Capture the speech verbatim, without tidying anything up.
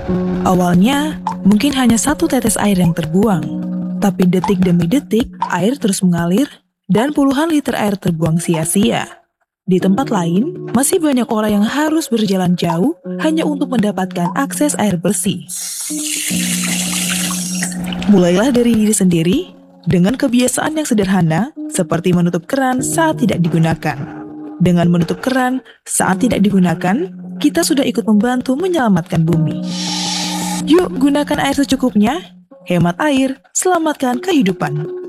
Awalnya, mungkin hanya satu tetes air yang terbuang, tapi detik demi detik, air terus mengalir, dan puluhan liter air terbuang sia-sia. Di tempat lain, masih banyak orang yang harus berjalan jauh hanya untuk mendapatkan akses air bersih. Mulailah dari diri sendiri, dengan kebiasaan yang sederhana, seperti menutup keran saat tidak digunakan. Dengan menutup keran saat tidak digunakan, kita sudah ikut membantu menyelamatkan bumi. Yuk gunakan air secukupnya, hemat air, selamatkan kehidupan.